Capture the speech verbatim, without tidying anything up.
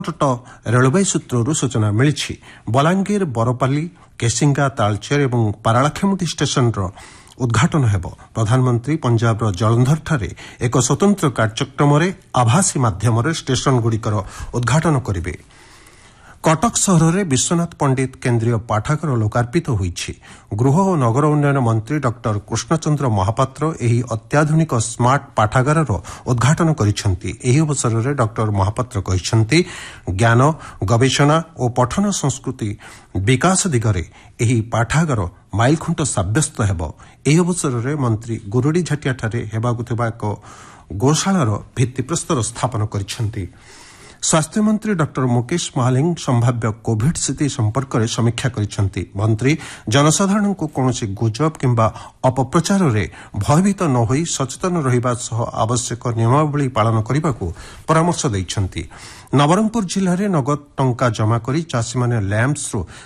Railway सूत्रରୁ सूचना मिली बलांगीर बरपाली केसिंगा तालचेर और पारालाखेमुंडी स्टेशनर उद्घाटन हेब। प्रधानमंत्री पंजाबर जलंधरଠାରେ एक स्वतंत्र कार्यक्रम आभासी माध्यम स्टेशनगुड़िकर उद्घाटन करेंगे। कटक सहर में विश्वनाथ पंडित केन्द्रीय पाठागार लोकार्पित होईछि। गृह और नगर उन्नयन मंत्री डॉक्टर कृष्णचंद्र महापात्र एही अत्याधुनिक स्मार्ट पाठागार उद्घाटन करिसेंति। एही अवसर में डॉक्टर महापात्र कहिसेंति ज्ञान गवेषणा और पठन संस्कृति विकास दिगरे एही पाठागार माइलखुंट साब्यस्त हेब। एही अवसर में मंत्री गुरुडी झाटियाठारे हेबाकु थिबा एक गोशालार भित्तिप्रस्तर स्थापन करिसेंति। स्वास्थ्य मंत्री डॉक्टर मुकेश महालिंग संभाव्य कोविड स्थिति संपर्क में समीक्षा करिसेंति। मंत्री जनसाधारण को कौनसी गुजब किंबा अपप्रचार में भयभीत न होई सचेतन रहिबा सह आवश्यक नियमावली पालन करने को परामर्श दैछंति। नवरंगपुर जिले में नगद टंका जमा करी चाषी माने लैंप्स रु